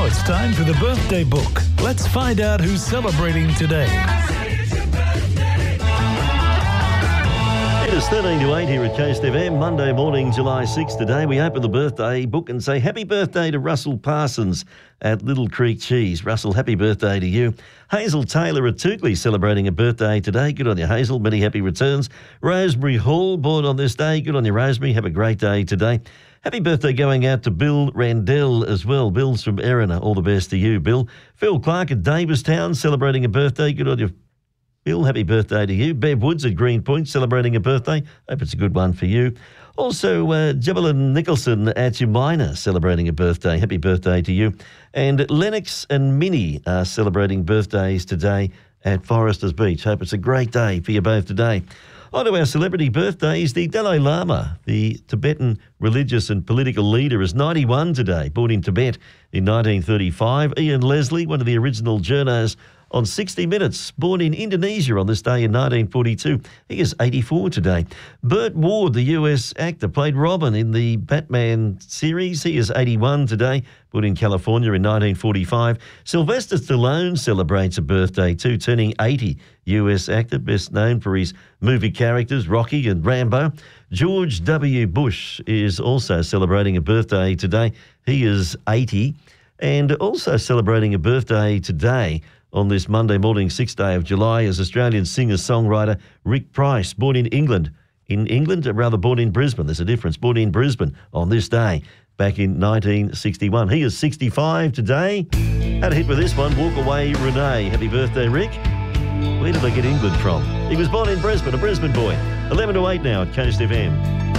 it's time for the birthday book. Let's find out who's celebrating today. It is 13 to 8 here at Coast FM, Monday morning, July 6 today. We open the birthday book and say happy birthday to Russell Parsons at Little Creek Cheese. Russell, happy birthday to you. Hazel Taylor at Toukley celebrating a birthday today. Good on you, Hazel. Many happy returns. Rosemary Hall, born on this day. Good on you, Rosemary. Have a great day today. Happy birthday going out to Bill Randell as well. Bill's from Erina. All the best to you, Bill. Phil Clark at Davistown celebrating a birthday. Good on you, Bill. Happy birthday to you. Bev Woods at Greenpoint celebrating a birthday. Hope it's a good one for you. Also, Jebelin Nicholson at Umina celebrating a birthday. Happy birthday to you. And Lennox and Minnie are celebrating birthdays today at Foresters Beach. Hope it's a great day for you both today. On to our celebrity birthdays. The Dalai Lama, the Tibetan religious and political leader, is 91 today, born in Tibet in 1935. Ian Leslie, one of the original journos on 60 Minutes, born in Indonesia on this day in 1942. He is 84 today. Burt Ward, the US actor, played Robin in the Batman series. He is 81 today, born in California in 1945. Sylvester Stallone celebrates a birthday too, turning 80. US actor, best known for his movie characters Rocky and Rambo. George W. Bush is also celebrating a birthday today. He is 80. And also celebrating a birthday today on this Monday morning, 6th day of July, is Australian singer-songwriter Rick Price, born in England. Born in Brisbane. There's a difference. Born in Brisbane on this day, back in 1961. He is 65 today. Had a hit with this one, Walk Away Renee. Happy birthday, Rick. Where did I get England from? He was born in Brisbane, a Brisbane boy. 11 to 8 now at Coast FM.